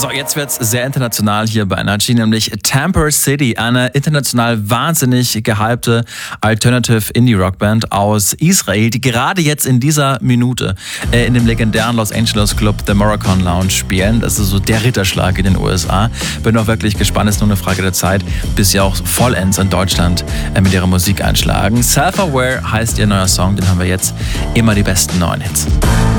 So, jetzt wird's sehr international hier bei Energy, nämlich Tamper City, eine international wahnsinnig gehypte Alternative Indie-Rockband aus Israel, die gerade jetzt in dieser Minute in dem legendären Los Angeles Club The Moroccan Lounge spielen. Das ist so der Ritterschlag in den USA. Bin auch wirklich gespannt, ist nur eine Frage der Zeit, bis sie auch vollends in Deutschland mit ihrer Musik einschlagen. Self-Aware heißt ihr neuer Song, den haben wir jetzt, immer die besten neuen Hits.